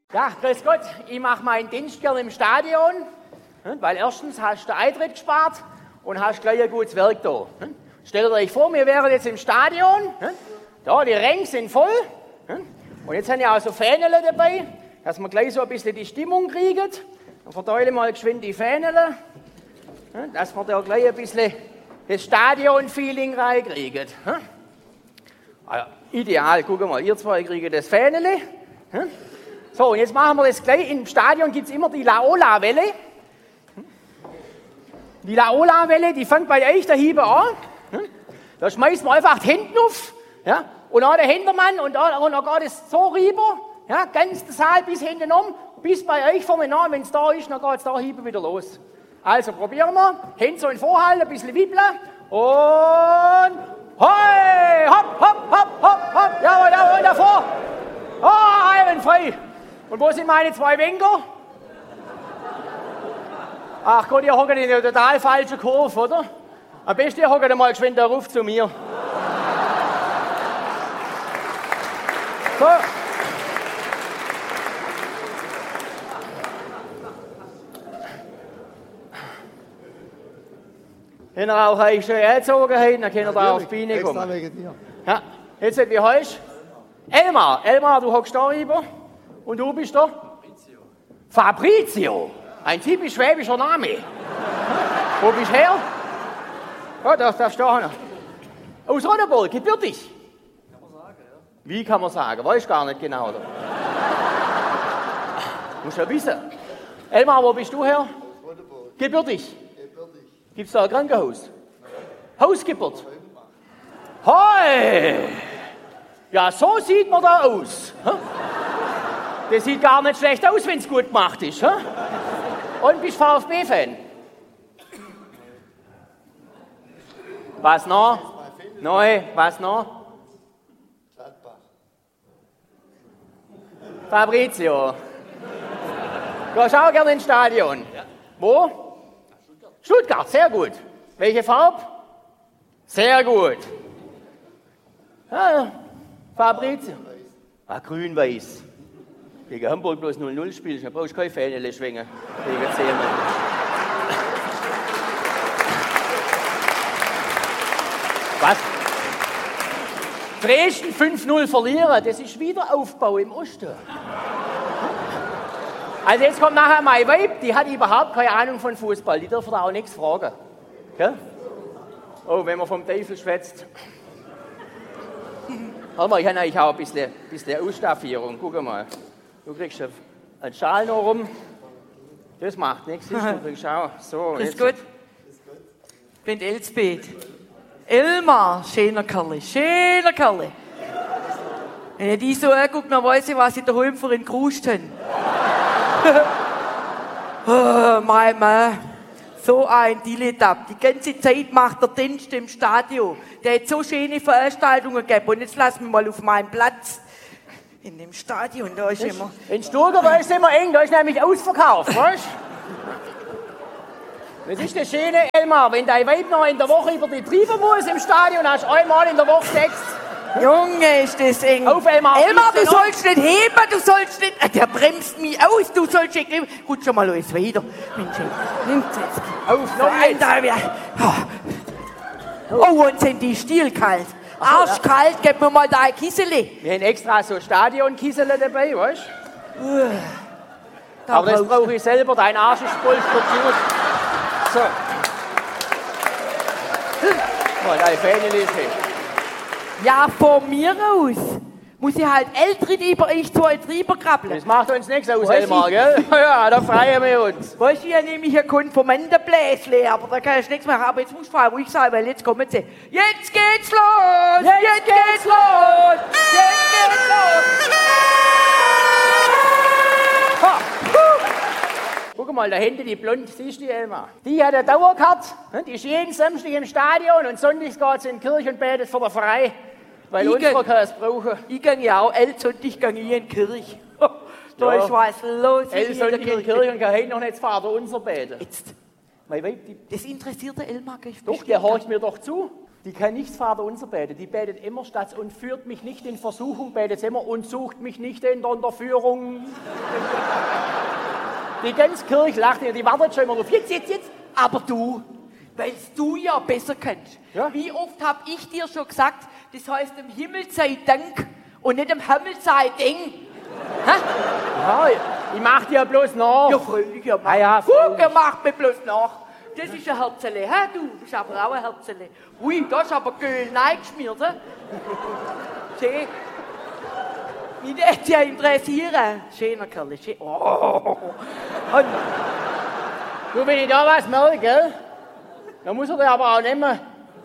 Ja, grüß Gott, ich mache meinen Dienst gerne im Stadion, weil erstens hast du den Eintritt gespart und hast gleich ein gutes Werk da. Stellt euch vor, wir wären jetzt im Stadion, da die Ränge sind voll und jetzt haben wir auch so Fähnele dabei, dass wir gleich so ein bisschen die Stimmung kriegen. Dann verteile ich mal geschwind die Fähnele, dass wir da gleich ein bisschen das Stadion-Feeling reinkriegen. Also, ideal, guck mal, ihr zwei kriegt das Fähnele. So, und jetzt machen wir das gleich. Im Stadion gibt es immer die Laola-Welle. Die Laola-Welle, die fängt bei euch da hinten an. Da schmeißt man einfach die Hände auf. Ja, und dann der Hintermann und dann geht es so rüber. Ja, ganz der Saal bis hinten um, bis bei euch vorne an. Wenn es da ist, dann geht es da hinten wieder los. Also probieren wir. Hände so in den Vorhalt, ein bisschen wippeln. Und hoi, hopp, hopp, hopp, hopp, hopp. Jawohl, jawohl, davor. Oh, einwandfrei. Und wo sind meine zwei Wenker? Ach Gott, ihr hockt in der total falschen Kurve, oder? Am besten ihr hockt mal geschwind da ruf zu mir. So. Wenn ihr auch euch schön angezogen habt, dann könnt ihr da auf die Beine kommen. Extra wegen dir. Ja, jetzt wie heißt Elmar. Elmar, du hockst da rüber. Und du bist da? Fabrizio. Ein typisch schwäbischer Name. Wo bist du her? Oh, da steht noch. Aus Ronneburg, gebürtig. Kann man sagen, ja. Wie kann man sagen? Weiß gar nicht genau. Oder? Musst ja wissen. Elmar, wo bist du her? Ronneburg. Gebürtig. Gebürtig. Gibt es da ein Krankenhaus? Hausgeburt. Hoi! Ja, so sieht man da aus. Das sieht gar nicht schlecht aus, wenn es gut gemacht ist. Und bist VfB-Fan? Was noch? Neu, was noch? Gladbach. Fabrizio. Gehst auch gerne ins Stadion? Ja. Wo? Stuttgart, sehr gut. Welche Farbe? Sehr gut. Ja, Fabrizio. Ah, grün-weiß. Gegen Hamburg bloß 0-0 spielst, dann brauchst du keine Fähnele schwingen. Gegen 10. Was? Dresden 5-0 verlieren, das ist Wiederaufbau im Osten. Also jetzt kommt nachher mein Weib, die hat überhaupt keine Ahnung von Fußball, die dürfen da auch nichts fragen. Gell? Oh, wenn man vom Teufel schwätzt. Warte mal, ich habe eigentlich auch ein bisschen Ausstaffierung, guck mal. Du kriegst einen Schal noch rum. Das macht nichts. Du kriegst auch. So, Grüß Gott. Ich bin Elsbeth. Elmar, schöner Kerl. Schöner Kerl. Wenn ich die so angucke, dann weiß ich, was ich daheim für einen Krust habe. Oh, mein Mann. So ein Dilettant. Die ganze Zeit macht der Dienst im Stadion. Der hat so schöne Veranstaltungen gegeben. Und jetzt lass mich mal auf meinen Platz. In dem Stadion, da ist immer... In Sturger, da ist immer eng, da ist nämlich ausverkauft, weißt du? Das ist das Schöne, Elmar, wenn dein Weib noch in der Woche über die Triebe muss im Stadion, hast du einmal in der Woche 6. Junge, ist das eng. Auf, Elmar, Elmar, du noch. sollst nicht heben, du sollst nicht... Der bremst mich aus, du sollst nicht... Gut, schon mal los, weiter. Mensch, nimm's jetzt. Auf, noch jetzt. Oh, und sind die Stiel kalt. Arschkalt, gib mir mal da ein Kisseli. Wir haben extra so Stadionkissele dabei, weißt du? Aber das brauche ich selber, dein Arsch ist voll studiert. So. Mal deine Fähnchen ist hin. Ja, von mir aus muss ich halt ältere über ich zwei drüber krabbeln. Das macht uns nichts aus, Elmar, gell? Ja, da freuen wir uns. Weißt du, ich nehme hier Konformantenbläsle, aber da kann ich nichts machen. Aber jetzt muss ich fragen, wo ich sage, weil jetzt kommen sie. Jetzt geht's los! Jetzt geht's los! Jetzt geht's los! Ha. Guck mal, da hinten die blond, siehst du die, Elmar? Die hat eine Dauerkarte, die ist jeden Samstag im Stadion und sonntags geht sie in die Kirche und betet vor der Pfarrei, weil unsere kann es brauchen. Ich gehe ja auch, Sonntag gehe ich in die Kirche. Da ist was los in der Sonntag in die Kirche und kann heute noch nicht das Vater unser beten. Jetzt. Mein Weib, Das interessiert der Elmar. doch, der horcht mir doch zu. Die kann nichts Vaterunser beten. Die betet immer statt und führt mich nicht in Versuchung, betet sie immer und sucht mich nicht in der Unterführung. Die ganze Kirche lacht, die wartet schon immer auf. Jetzt. Aber du, weil du ja besser kennst. Ja? Wie oft hab ich dir schon gesagt, das heißt im Himmel sei Dank und nicht im Himmel sei Ding. Ja, ich mach dir bloß nach. Ja, freilich, ja. Ja, Guck, freilich. er macht mir bloß nach. Das ist ein Herzele, hä? Du bist aber auch ein Herzele. Ui, da ist aber Öl reingeschmiert, hä? Schön. Mich würde ja interessieren. Schöner Kerl, schön. Oh. Und Du, wenn ich da was merke, gell, dann muss er dir aber auch nehmen.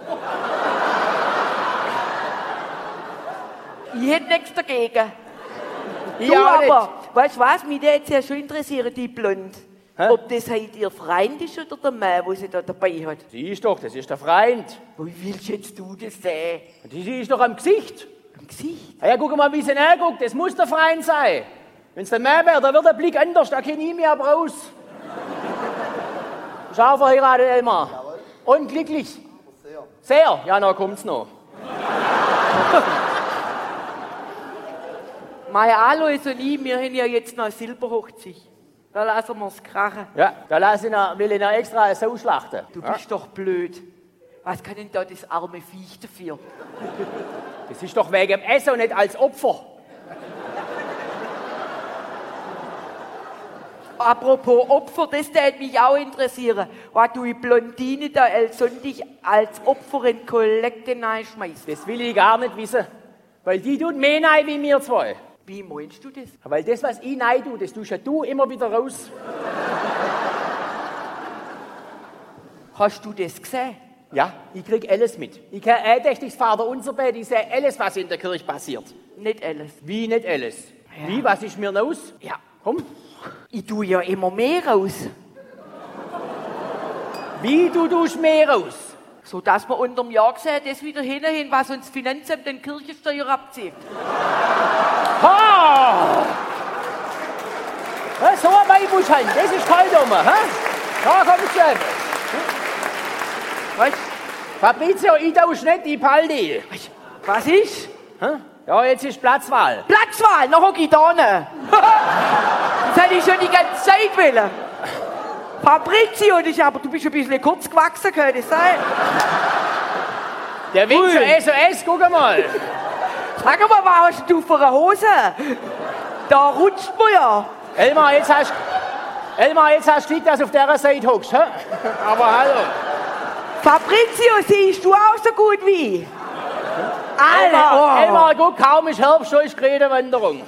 ich hätte nichts dagegen. Ich Du auch nicht. aber, weißt du was, mich würde jetzt ja schon interessieren, die Blond. Hä? Ob das halt ihr Freund ist oder der Mann, den sie da dabei hat. Siehst doch, das ist der Freund. Wie willst jetzt du das sehen? Die ist doch am Gesicht. Am Gesicht? Ja, guck mal, wie sie anguckt. Das muss der Freund sein. Wenn es der Mann wäre, dann wird der Blick anders. Da kenne ich mich aber raus. Schau, verheiratet, Elmar. Jawohl. Und glücklich. Sehr. Sehr. Ja, na kommt's noch. Mein Alois und ich, wir haben ja jetzt noch eine Silberhochzeit. Da lassen wir es krachen. Ja, da will ich noch extra eine Sau schlachten. Du Ja. bist doch blöd. Was kann denn da das arme Viech dafür? Das ist doch wegen dem Essen und nicht als Opfer. Apropos Opfer, das würde mich auch interessieren. Was du die Blondine da Sonntag als Opfer in Kollekte reinschmeißt. Das will ich gar nicht wissen. Weil die tut mehr rein wie wir zwei. Wie meinst du das? Weil das, was ich rein tue, das tust ja du immer wieder raus. Hast du das gesehen? Ja, ich krieg alles mit. Ich kann eindächtig Vaterunser beten, ich sehe alles, was in der Kirche passiert. Nicht alles. Wie nicht alles? Ja. Wie, was ist mir los? Ja. Komm. Ich tue ja immer mehr raus. Wie, du tust mehr raus? So dass wir unterm Jahr gesehen, das wieder hinhin, was uns Finanzamt den Kirchensteuer abzieht. Ha! Ja, so ein Maibusch haben, das ist kalt um, ha? Da kommst du. Weißt Fabrizio, ich tausch nicht, ich behalte dich. was ist? Hä? Ja, jetzt ist Platzwahl. Platzwahl, noch hock ich da ne. Das hätte ich schon die ganze Zeit wollen. Fabrizio, du bist ein bisschen kurz gewachsen, kann das sein? Der winkt schon SOS, guck mal. Sag mal, was hast du für eine Hose? Da rutscht man ja. Elmar, jetzt hast du Glück, dass du auf dieser Seite hockst, hä? Aber hallo. Fabrizio, siehst du auch so gut wie ich? Alle, Elmar, guck, kaum ist Herbst, schon ist Kredenwanderung.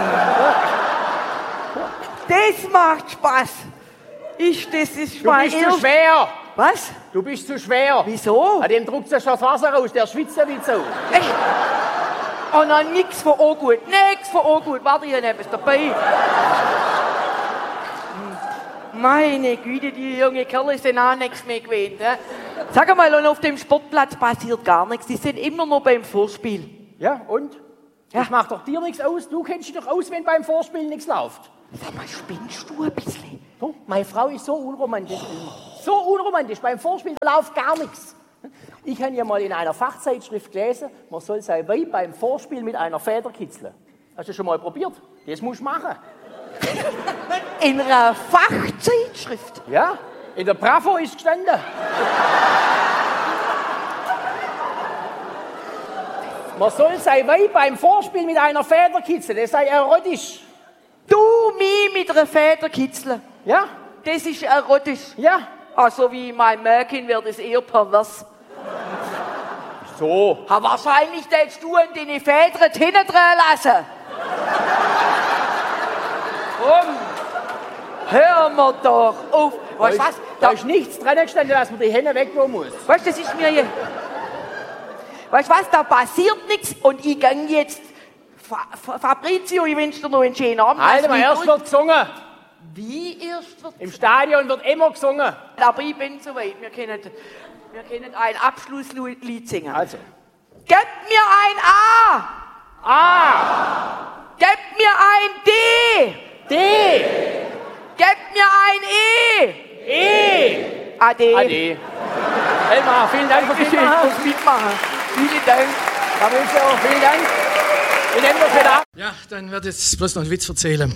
Das macht Spaß. Das ist Du mein bist zu erst- schwer. Was? Du bist zu schwer. Wieso? An dem druckt ja schon das Wasser raus, der schwitzt ja wie so. Echt? Oh nein, nix von Ogut. Nix von Ogut. Warte, hier neben es dabei. Meine Güte, die junge Kerle sind auch nichts mehr gewöhnt. He? Sag mal, und auf dem Sportplatz passiert gar nichts. Die sind immer noch beim Vorspiel. Ja, und? Ja. Das macht doch dir nichts aus. Du kennst dich doch aus, wenn beim Vorspiel nichts läuft. Sag mal, spinnst du ein bisschen? So, meine Frau ist so unromantisch immer. So unromantisch. Beim Vorspiel läuft gar nichts. Ich habe ja mal in einer Fachzeitschrift gelesen, man soll sein Weib beim Vorspiel mit einer Feder kitzeln. Hast du schon mal probiert? Das musst du machen. In einer Fachzeitschrift. Ja, in der Bravo ist gestanden. Man soll sein Weib beim Vorspiel mit einer Feder kitzeln, das sei erotisch. Du mich mit einer Feder kitzeln. Ja, Das ist erotisch. ja. Also wie mein Merkin wird es eher pervers. So. Ha, wahrscheinlich hättest du an deine Federn hinten drin lassen. Komm, hör mir doch auf. Weißt du was? Da ist nichts dran gestanden, dass man die Hände wegnehmen muss. Weißt du, das ist mir hier. Weißt du was? Da passiert nichts und ich gang jetzt. Fabrizio, ich wünsche dir noch einen schönen Abend. Alter, Lass mal mich erst gut- wird gesungen. Wie erst wird. Im Stadion wird immer gesungen. Aber ich bin soweit. Wir können ein Abschlusslied singen. Also. Gib mir ein A! A, Gib mir ein D! D, Gib mir ein E! E, Ade. Ade. Elmar, vielen Dank fürs Mitmachen. Vielen Dank. Fabrizio, vielen Dank. Wir nehmen das wieder ab. Ja, dann werde ich jetzt bloß noch einen Witz erzählen.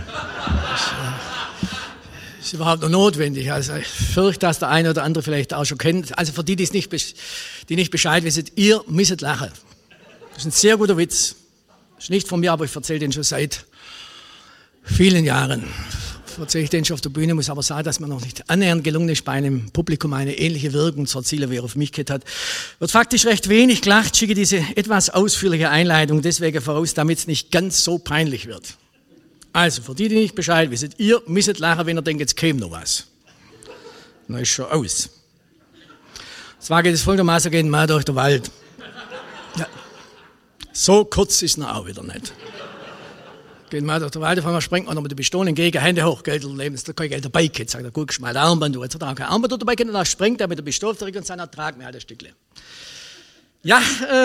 Das ist überhaupt noch notwendig. Also ich fürchte, dass der eine oder andere vielleicht auch schon kennt. Also für die, die nicht Bescheid wissen, ihr müsst lachen. Das ist ein sehr guter Witz. Das ist nicht von mir, aber ich erzähle den schon seit vielen Jahren. Erzähle ich den schon auf der Bühne, muss aber sagen, dass man noch nicht annähernd gelungen ist, bei einem Publikum eine ähnliche Wirkung zu erzielen, wie er auf mich gehabt hat. Wird faktisch recht wenig gelacht, schicke diese etwas ausführliche Einleitung deswegen voraus, damit es nicht ganz so peinlich wird. Also, für die, die nicht Bescheid wissen, ihr müsst lachen, wenn ihr denkt, jetzt käme noch was. Dann ist schon aus. Zwar geht es folgendermaßen, gehen wir durch den Wald. Ja. So kurz ist er auch wieder nicht. Gehen wir durch den Wald, auf einmal springt man noch mit der Pistole entgegen, Hände hoch, Geld leben, da kein Geld dabei, sagt er, guck mal, der Armband, du hast da kein Armband dabei, und dann springt er mit der Pistole zurück und sagt, trag mir halt ein Stückchen. Ja,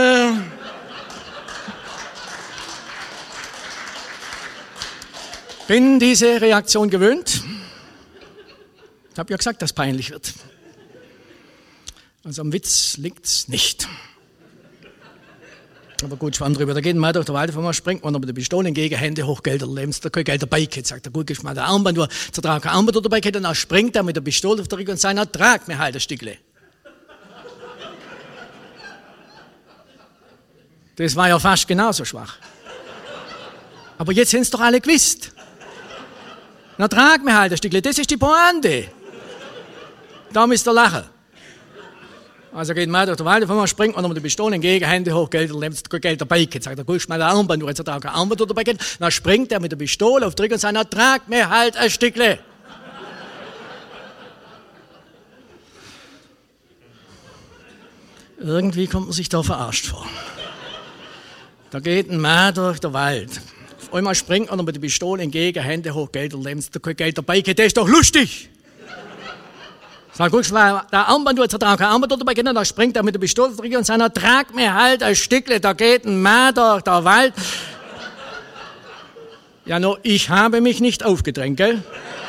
bin diese Reaktion gewöhnt. Ich habe ja gesagt, dass es peinlich wird. Also am Witz liegt's nicht. Aber gut, schwamm drüber. Da geht man durch den Wald, auf einmal springt man noch mit der Pistole entgegen, Hände hoch, Geld lebens, da kein Geld dabei, sagt er, gut, ich mal der Armband, du zertrag kein Armband dabei, und dann springt er mit der Pistole auf der Rücken und sagt, trag mir halt ein Stückle. Das war ja fast genauso schwach. Aber jetzt haben es doch alle gewusst. Na, trag mir halt ein Stückle, das ist die Pointe. Da müsst ihr lachen. Also geht man durch den Wald, auf einmal springt man noch mit der Pistole entgegen, Hände hoch, Geld dabei, sagt er, guck mal, der Armband, du hast da kein Armband dabei, dann springt er mit der Pistole auf den Rücken und sagt, trag mir halt ein Stückle. Irgendwie kommt man sich da verarscht vor. Da geht ein Mann durch den Wald. Auf einmal springt er noch mit der Pistole entgegen, Hände hoch, Geld kein Geld dabei, das ist doch lustig. Sag, guck mal, der Armband, du hast da kein Armband dabei, dann springt er mit der Pistole zurück und sagt, trag mir halt ein Stückle, da geht ein Mann durch den Wald. Ja, nur, ich habe mich nicht aufgedrängt, gell?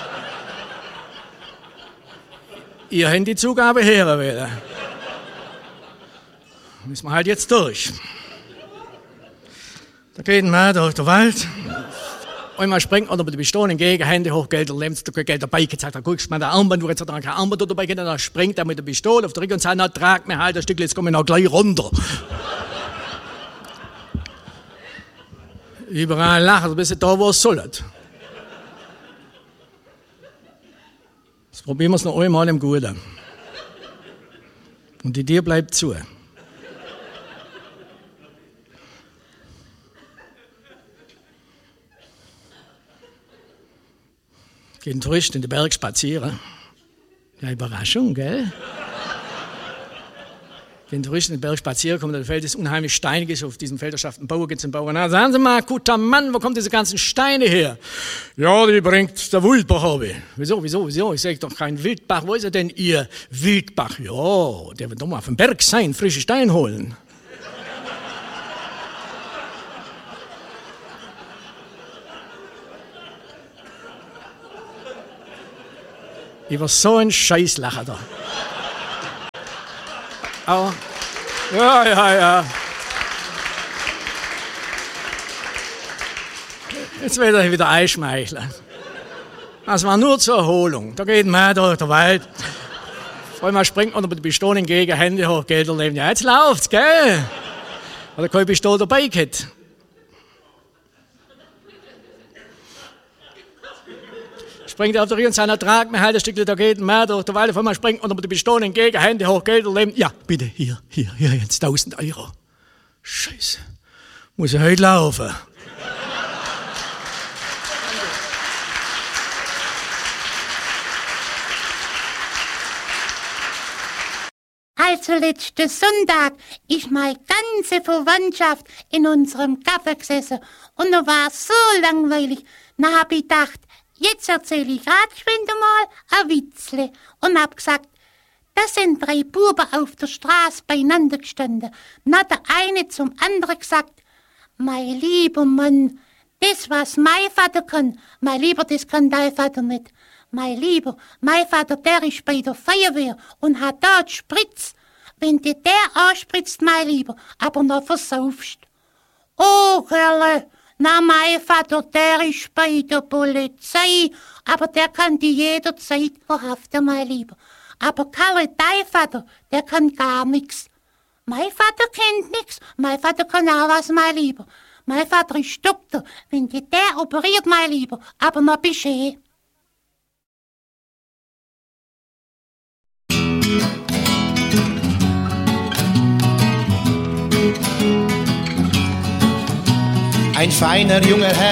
Ihr habt die Zugabe herwählen. Müssen wir halt jetzt durch. Da geht ein Mann durch den Wald. Einmal springt man mit der Pistole entgegen, Hände hoch, Geld lebens, kein Geld dabei, sagt er, guck mal, der Armband, du hast da kein Armband dabei, dann springt er mit der Pistole auf den Rücken und sagt, trag mir halt ein Stück, jetzt komme ich noch gleich runter. Überall lachen, bis da, wo es soll. Jetzt probieren wir es noch einmal im Guten. Und die Tür bleibt zu. Geht ein Tourist in den Berg spazieren. Ja, Überraschung, gell? Geht ein Tourist in den Berg spazieren, kommt auf ein Feld, das unheimlich steinig ist. Auf diesem Feld, da schafft ein Bauer, geht zum Bauer. Na, sagen Sie mal, guter Mann, wo kommen diese ganzen Steine her? Ja, die bringt der Wildbach habe. Wieso? Ich sage doch kein Wildbach. Wo ist er denn, Ihr Wildbach? Ja, der wird doch mal auf dem Berg sein, frische Steine holen. Ich war so ein Scheißlacher da. Aber, ja. Jetzt werde ich wieder einschmeicheln. Das war nur zur Erholung. Da geht ein Mann durch den Wald. Auf einmal springt man mit der Pistole entgegen, Hände hoch, Geld leben. Ja, jetzt läuft's, gell? Hat er keine Pistole dabei gehabt. Springt auf der Rücken und sagt, trag mir halt ein Stückchen, da geht ein Mann durch den Wald, auf einmal springt man mit der Pistole entgegen, Hände hoch, Geld leben. Ja, bitte, hier, jetzt 1000 €. Scheiße, muss ich heute laufen. Also letzten Sonntag ist meine ganze Verwandtschaft in unserem Café gesessen und da war es so langweilig. Dann hab ich gedacht, jetzt erzähle ich grad geschwind mal ein Witzle und hab gesagt, da sind 3 Buben auf der Straße beieinander gestanden. Dann hat der eine zum anderen gesagt, mein lieber Mann, Das, was mein Vater kann, mein Lieber, das kann dein Vater nicht. Mein Lieber, mein Vater, der ist bei der Feuerwehr und hat da die Spritz. Wenn dir der anspritzt, mein Lieber, aber noch versaufst. Oh, Kerle, na, mein Vater, der ist bei der Polizei, aber der kann die jederzeit verhaften, mein Lieber. Aber Kerle, dein Vater, der kann gar nix. Mein Vater kennt nix, mein Vater kann auch was, mein Lieber. Mein Vater ist Doktor, wenn dir der operiert, mein Lieber, aber noch Bescheid. Ein feiner junger Herr